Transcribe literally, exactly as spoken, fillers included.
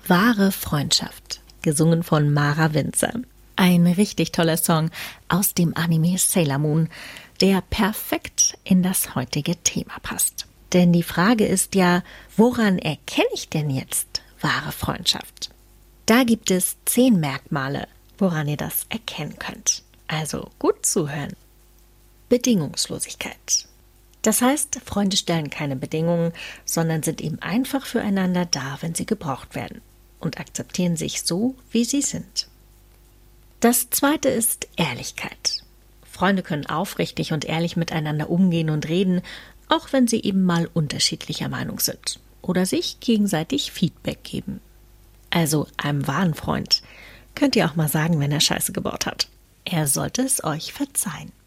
Wahre Freundschaft, gesungen von Mara Winzer. Ein richtig toller Song aus dem Anime Sailor Moon, der perfekt in das heutige Thema passt. Denn die Frage ist ja, woran erkenne ich denn jetzt wahre Freundschaft? Da gibt es zehn Merkmale, woran ihr das erkennen könnt. Also gut zuhören. Bedingungslosigkeit. Das heißt, Freunde stellen keine Bedingungen, sondern sind eben einfach füreinander da, wenn sie gebraucht werden und akzeptieren sich so, wie sie sind. Das zweite ist Ehrlichkeit. Freunde können aufrichtig und ehrlich miteinander umgehen und reden, auch wenn sie eben mal unterschiedlicher Meinung sind oder sich gegenseitig Feedback geben. Also einem wahren Freund könnt ihr auch mal sagen, wenn er Scheiße gebaut hat. Er sollte es euch verzeihen.